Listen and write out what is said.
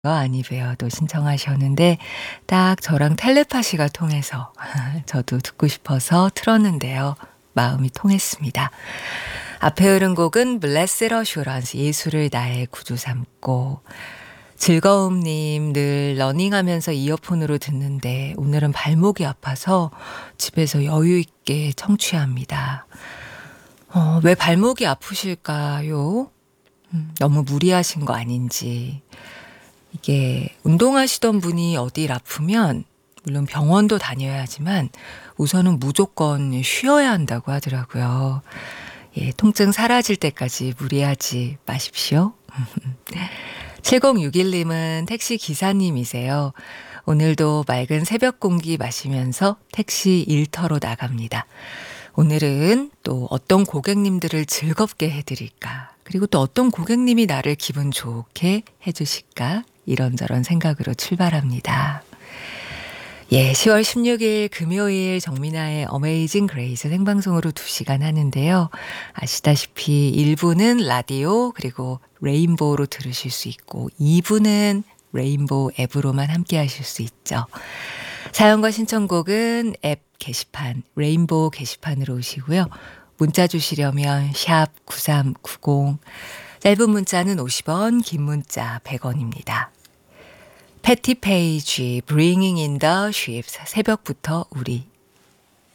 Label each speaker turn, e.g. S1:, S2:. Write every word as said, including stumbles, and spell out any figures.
S1: 아니베어도 신청하셨는데 딱 저랑 텔레파시가 통해서 저도 듣고 싶어서 틀었는데요. 마음이 통했습니다. 앞에 흐른 곡은 Blessed Assurance, 예수를 나의 구주 삼고. 즐거움님, 늘 러닝하면서 이어폰으로 듣는데 오늘은 발목이 아파서 집에서 여유 있게 청취합니다. 어, 왜 발목이 아프실까요? 음, 너무 무리하신 거 아닌지. 이게 운동하시던 분이 어딜 아프면 물론 병원도 다녀야 하지만 우선은 무조건 쉬어야 한다고 하더라고요. 예, 통증 사라질 때까지 무리하지 마십시오. 칠공육일님은 택시 기사님이세요. 오늘도 맑은 새벽 공기 마시면서 택시 일터로 나갑니다. 오늘은 또 어떤 고객님들을 즐겁게 해드릴까? 그리고 또 어떤 고객님이 나를 기분 좋게 해주실까? 이런저런 생각으로 출발합니다. 예, 시월 십육일 금요일 정민아의 어메이징 그레이스 생방송으로 두 시간 하는데요. 아시다시피 일 부는 라디오 그리고 레인보우로 들으실 수 있고 이 부는 레인보우 앱으로만 함께 하실 수 있죠. 사연과 신청곡은 앱 게시판, 레인보우 게시판으로 오시고요. 문자 주시려면 샵 구삼구공, 짧은 문자는 오십 원, 긴 문자 백 원입니다. 패티 페이지, Bringing in the Ships, 새벽부터 우리